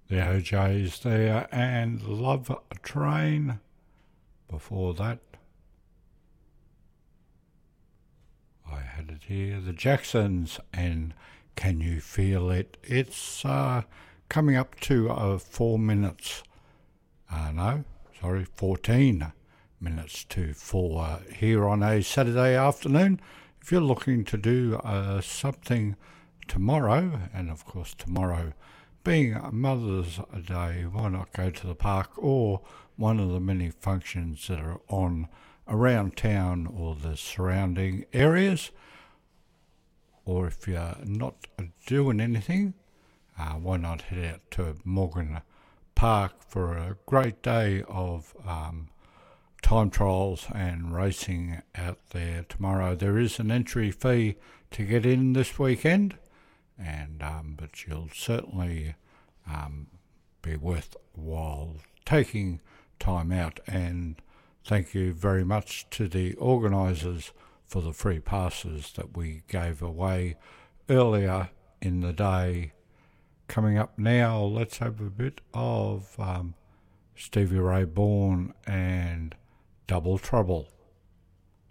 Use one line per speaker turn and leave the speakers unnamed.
The OJ's there and Love Train. Before that, I had it here, the Jacksons and Can You Feel It? It's coming up to 4 minutes. 14 minutes to 4 here on a Saturday afternoon. If you're looking to do something tomorrow, and of course tomorrow being Mother's Day, why not go to the park or one of the many functions that are on around town or the surrounding areas? Or if you're not doing anything, why not head out to Morgan Park for a great day of time trials and racing out there tomorrow. There is an entry fee to get in this weekend, and but you'll certainly be worthwhile taking time out. And thank you very much to the organisers for the free passes that we gave away earlier in the day. Coming up now, let's have a bit of Stevie Ray Vaughan and Double Trouble.